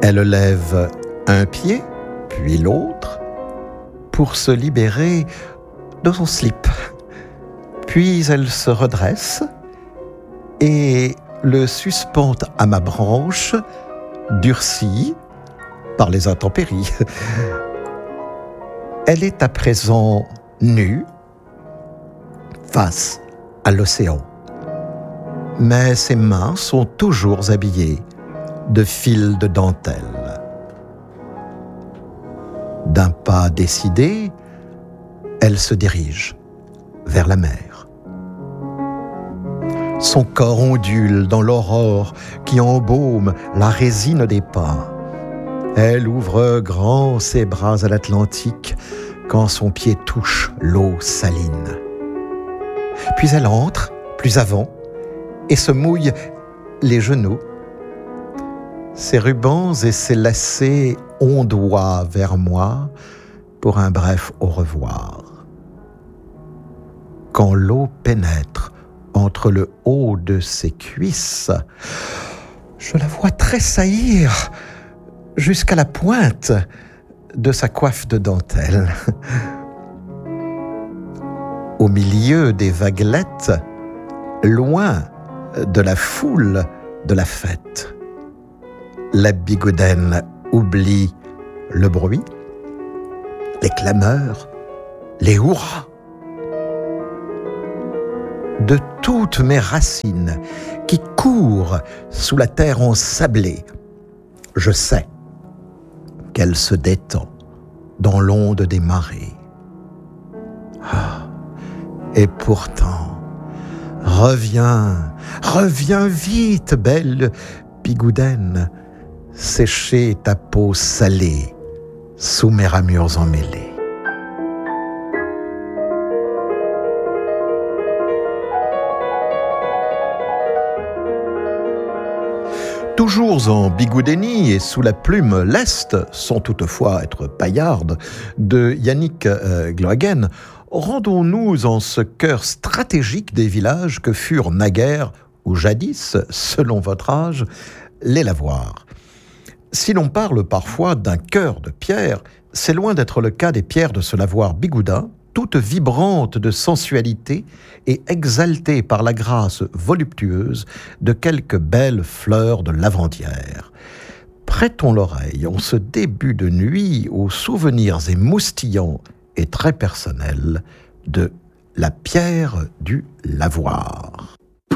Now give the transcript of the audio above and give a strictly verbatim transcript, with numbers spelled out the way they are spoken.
Elle lève un pied, puis l'autre, pour se libérer de son slip. Puis elle se redresse et le suspend à ma branche, durcie par les intempéries. Elle est à présent nue, face à l'océan. Mais ses mains sont toujours habillées de fils de dentelle. D'un pas décidé, elle se dirige vers la mer. Son corps ondule dans l'aurore qui embaume la résine des pas. Elle ouvre grand ses bras à l'Atlantique quand son pied touche l'eau saline. Puis elle entre plus avant et se mouille les genoux. Ses rubans et ses lacets ondoient vers moi pour un bref au revoir. Quand l'eau pénètre entre le haut de ses cuisses, je la vois tressaillir jusqu'à la pointe de sa coiffe de dentelle. Au milieu des vaguelettes, loin de la foule de la fête, la bigoudaine oublie le bruit, les clameurs, les hurrahs. De toutes mes racines qui courent sous la terre ensablée, je sais qu'elle se détend dans l'onde des marées. Ah, et pourtant, reviens, reviens vite, belle bigoudaine, sécher ta peau salée sous mes ramures emmêlées. Toujours en bigoudénie et sous la plume leste, sans toutefois être paillarde, de Yannick euh, Glohagen, rendons-nous en ce cœur stratégique des villages que furent naguère, ou jadis, selon votre âge, les lavoirs. Si l'on parle parfois d'un cœur de pierre, c'est loin d'être le cas des pierres de ce lavoir bigoudin, toutes vibrantes de sensualité et exaltées par la grâce voluptueuse de quelques belles fleurs de lavandière. Prêtons l'oreille en ce début de nuit aux souvenirs émoustillants et très personnels de la pierre du lavoir.